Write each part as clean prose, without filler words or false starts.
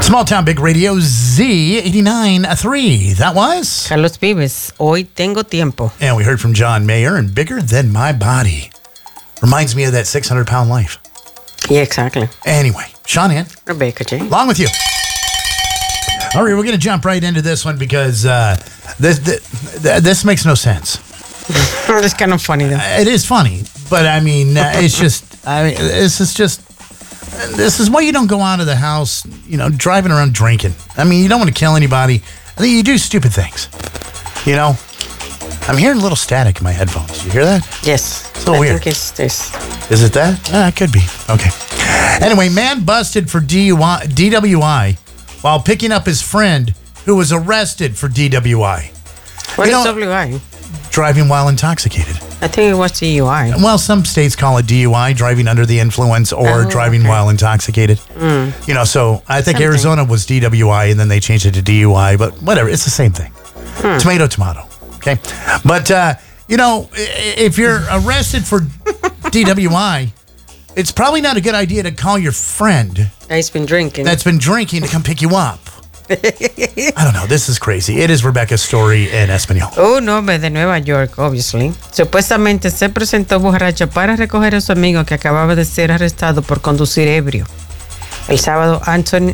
Small Town Big Radio Z89.3. That was Carlos Vives, Hoy Tengo Tiempo. And we heard from John Mayer and Bigger Than My Body. Reminds me of that 600-pound life. Yeah, exactly. Anyway, Sean Ann. Rebecca J. Along with you. All right, we're going to jump right into this one because this makes no sense. It's kind of funny, though. It is funny, but I mean, this is why you don't go out of the house, driving around drinking. I mean, you don't want to kill anybody. I think you do stupid things. I'm hearing a little static in my headphones. You hear that? Yes. It's a little weird. I think it's this. Is it that? It could be. Okay. Anyway, man busted for DWI while picking up his friend who was arrested for DWI. What is WI? Driving while intoxicated. I think it was DUI. Well, some states call it DUI, driving under the influence, or driving while intoxicated. So I think Arizona was DWI, and then they changed it to DUI, but whatever, it's the same thing. Tomato, tomato. Okay? But, if you're arrested for DWI, it's probably not a good idea to call your friend That's been drinking to come pick you up. I don't know. This is crazy. It is Rebecca's story en español. Un hombre de Nueva York, obviously, supuestamente se presentó borracho para recoger a su amigo que acababa de ser arrestado por conducir ebrio. El sábado, Anthony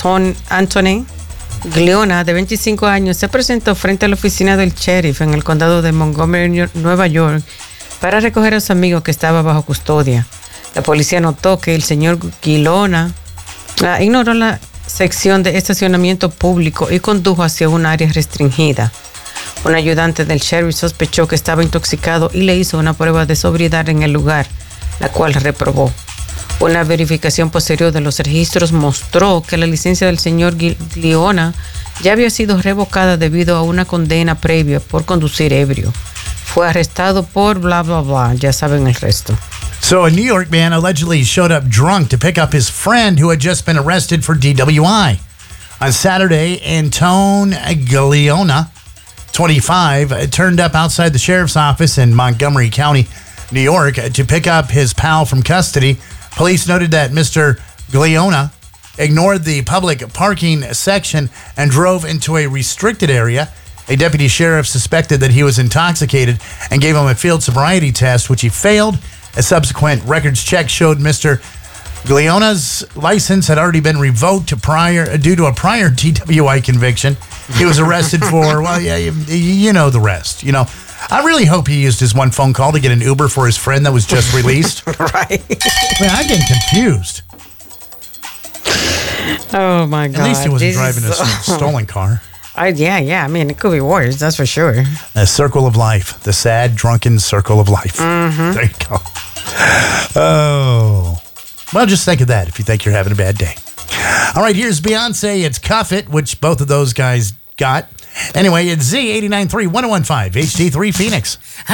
Gliona, de 25 años, se presentó frente a la oficina del sheriff en el condado de Montgomery, Nueva York, para recoger a su amigo que estaba bajo custodia. La policía notó que el señor Gliona ignoró la sección de estacionamiento público y condujo hacia un área restringida. Un ayudante del sheriff sospechó que estaba intoxicado y le hizo una prueba de sobriedad en el lugar, la cual reprobó. Una verificación posterior de los registros mostró que la licencia del señor Gliona ya había sido revocada debido a una condena previa por conducir ebrio. Fue arrestado por bla bla bla, ya saben el resto. So a New York man allegedly showed up drunk to pick up his friend who had just been arrested for DWI. On Saturday, Antone Gliona, 25, turned up outside the sheriff's office in Montgomery County, New York, to pick up his pal from custody. Police noted that Mr. Gliona ignored the public parking section and drove into a restricted area. A deputy sheriff suspected that he was intoxicated and gave him a field sobriety test, which he failed. A subsequent records check showed Mr. Gliona's license had already been revoked due to a prior DWI conviction. He was arrested for, well, yeah, you know the rest. I really hope he used his one phone call to get an Uber for his friend that was just released. Right. Man, I'm getting confused. Oh, my God. At least he wasn't driving a stolen car. Yeah. I mean, it could be worse. That's for sure. The circle of life. The sad, drunken circle of life. Mm-hmm. There you go. Oh. Well, just think of that if you think you're having a bad day. All right, here's Beyonce. It's Cuff It, which both of those guys got. Anyway, it's Z89.3 1015 HD3 Phoenix.